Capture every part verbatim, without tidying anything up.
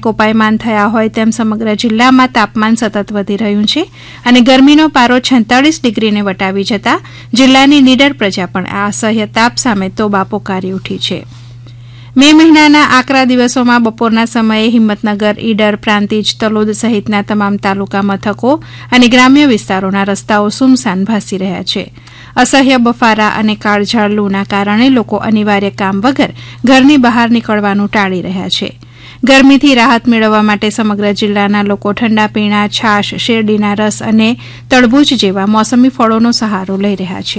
કોપાયમાન થયા હોય તેમ સમગ્ર જિલ્લામાં તાપમાન સતત વધી રહ્યું છે અને ગરમીનો પારો છેતાલીસ ડિગ્રીને વટાવી જતા જિલ્લાની નીડર પ્રજા પણ આ અસહ્ય તાપ સામે તોબા પોકારી ઉઠી છે. મે મહિનાના આકરા દિવસોમાં બપોરના સમયે હિંમતનગર, ઈડર, પ્રાંતિજ, તલોદ સહિતના તમામ તાલુકા મથકો અને ગ્રામ્ય વિસ્તારોના રસ્તાઓ સુમસાન ભાસી રહ્યા છે. અસહ્ય બફારા અને કાળઝાળ લૂના કારણે લોકો અનિવાર્ય કામ વગર ઘરની બહાર નીકળવાનું ટાળી રહ્યા છે. ગરમીથી રાહત મેળવવા માટે સમગ્ર જિલ્લાના લોકો ઠંડા પીણા, છાશ, શેરડીના રસ અને તરબૂચ જેવા મોસમી ફળોનો સહારો લઈ રહ્યા છે.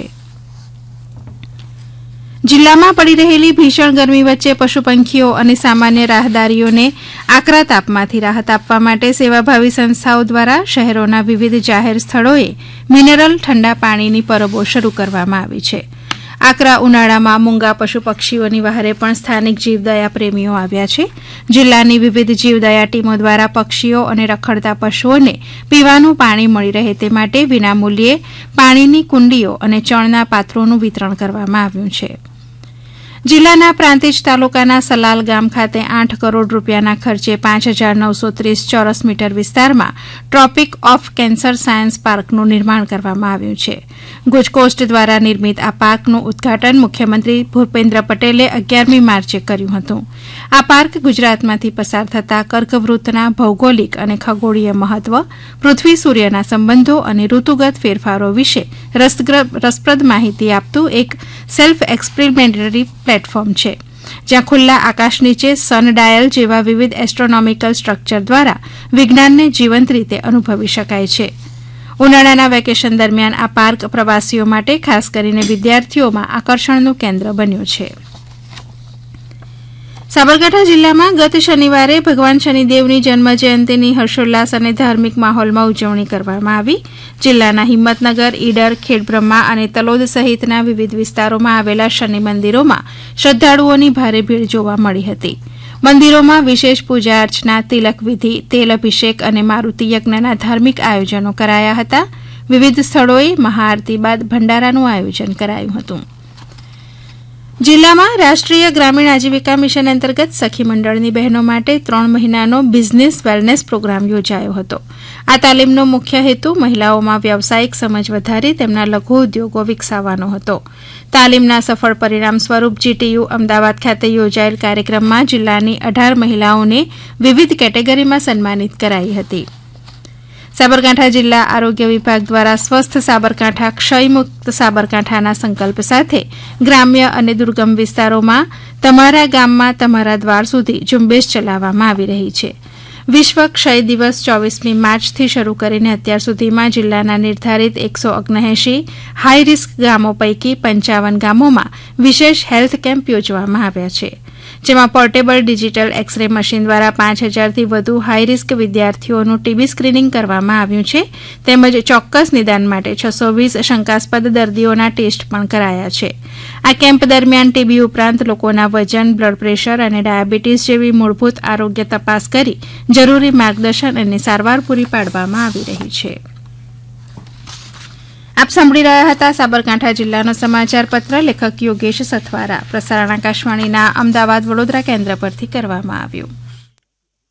જિલ્લામાં પડી રહેલી ભીષણ ગરમી વચ્ચે પશુ પંખીઓ અને સામાન્ય રાહદારીઓને આકરા તાપમાંથી રાહત આપવા માટે સેવાભાવી સંસ્થાઓ દ્વારા શહેરોના વિવિધ જાહેર સ્થળોએ મિનરલ ઠંડા પાણીની પરબો શરૂ કરવામાં આવી છે. આકરા ઉનાળામાં મૂંગા પશુ પક્ષીઓની વહારે પણ સ્થાનિક જીવદયા પ્રેમીઓ આવ્યા છે. જિલ્લાની વિવિધ જીવદયા ટીમો દ્વારા પક્ષીઓ અને રખડતા પશુઓને પીવાનું પાણી મળી રહે તે માટે વિનામૂલ્યે પાણીની કુંડીઓ અને ચણના પાત્રોનું વિતરણ કરવામાં આવ્યું છે. જિલ્લાના પ્રાંતિજ તાલુકાના સલાલ ગામ ખાતે આઠ કરોડ રૂપિયાના ખર્ચે પાંચ હજાર નવસો ત્રીસ ચોરસ મીટર વિસ્તારમાં ટ્રોપિક ઓફ કેન્સર સાયન્સ પાર્કનું નિર્માણ કરવામાં આવ્યું છે. ગુજકોસ્ટ દ્વારા નિર્મિત આ પાર્કનું ઉદઘાટન મુખ્યમંત્રી ભૂપેન્દ્ર પટેલે અગિયારમી માર્ચે કર્યું હતું. આ પાર્ક ગુજરાતમાંથી પસાર થતા કર્કવૃત્તના ભૌગોલિક અને ખગોળીય મહત્વ, પૃથ્વી સૂર્યના સંબંધો અને ઋતુગત ફેરફારો વિશે રસપ્રદ માહિતી આપતું એક સેલ્ફ એક્સપેરિમેન્ટરી પ્લેટફોર્મ છે, જ્યાં ખુલ્લા આકાશ નીચે સનડાયલ જેવા વિવિધ એસ્ટ્રોનોમિકલ સ્ટ્રક્ચર દ્વારા વિજ્ઞાનને જીવંત રીતે અનુભવી શકાય છે. ઉનાળાના વેકેશન દરમિયાન આ પાર્ક પ્રવાસીઓ માટે ખાસ કરીને વિદ્યાર્થીઓમાં આકર્ષણનું કેન્દ્ર બન્યું છે. સાબરકાંઠા જિલ્લામાં ગત શનિવારે ભગવાન શનિદેવની જન્મજયંતિની હર્ષોલ્લાસ અને ધાર્મિક માહોલમાં ઉજવણી કરવામાં આવી. જિલ્લાના હિંમતનગર, ઈડર, ખેડબ્રહ્મા અને તલોદ સહિતના વિવિધ વિસ્તારોમાં આવેલા શનિ મંદિરોમાં શ્રદ્ધાળુઓની ભારે ભીડ જોવા મળી હતી. મંદિરોમાં વિશેષ પૂજા અર્ચના, તિલક વિધિ, તેલ અભિષેક અને મારુતિ યજ્ઞના ધાર્મિક આયોજનો કરાયા હતા. વિવિધ સ્થળોએ મહાઆરતી બાદ ભંડારાનું આયોજન કરાયું હતું. જિલ્લામાં રાષ્ટ્રીય ગ્રામીણ આજીવિકા મિશન અંતર્ગત સખી મંડળની બહેનો માટે ત્રણ મહિનાનો બિઝનેસ વેલનેસ પ્રોગ્રામ યોજાયો હતો. આ તાલીમનો મુખ્ય હેતુ મહિલાઓમાં વ્યાવસાયિક સમજ વધારી તેમના લઘુ ઉદ્યોગો વિકસાવવાનો હતો. તાલીમના સફળ પરિણામ સ્વરૂપ જીટીયુ અમદાવાદ ખાતે યોજાયેલ કાર્યક્રમમાં જિલ્લાની અઢાર મહિલાઓને વિવિધ કેટેગરીમાં સન્માનિત કરાઈ હતી. સાબરકાંઠા જિલ્લા આરોગ્ય વિભાગ દ્વારા સ્વસ્થ સાબરકાંઠા, ક્ષયમુક્ત સાબરકાંઠાના સંકલ્પ સાથે ગ્રામ્ય અને દુર્ગમ વિસ્તારોમાં તમારા ગામમાં તમારા દ્વાર સુધી ઝુંબેશ ચલાવવામાં આવી રહી છે. વિશ્વ ક્ષય દિવસ ચોવીસમી માર્ચથી શરૂ કરીને અત્યાર સુધીમાં જિલ્લાના નિર્ધારિત એકસો ઓગણએંશી હાઈ રિસ્ક ગામો પૈકી પંચાવન ગામોમાં વિશેષ હેલ્થ કેમ્પ યોજવામાં આવ્યા છે, જેમાં પોર્ટેબલ ડિજિટલ એક્સરે મશીન દ્વારા પાંચ હજારથી વધુ હાઈ રિસ્ક વિદ્યાર્થીઓનું ટીબી સ્ક્રીનિંગ કરવામાં આવ્યું છે, તેમજ ચોક્કસ નિદાન માટે છસો વીસ શંકાસ્પદ દર્દીઓના ટેસ્ટ પણ કરાયા છે. આ કેમ્પ દરમિયાન ટીબી ઉપરાંત લોકોના વજન, બ્લડ પ્રેશર અને ડાયાબિટીસ જેવી મૂળભૂત આરોગ્ય તપાસ કરી જરૂરી માર્ગદર્શન અને સારવાર પૂરી પાડવામાં આવી રહી છે. આપ સાંભળી રહ્યા હતા સાબરકાંઠા જિલ્લાનો સમાચાર પત્ર. લેખક યોગેશ સથવારા. પ્રસારણ આકાશવાણીના અમદાવાદ વડોદરા કેન્દ્ર પરથી કરવામાં આવ્યું.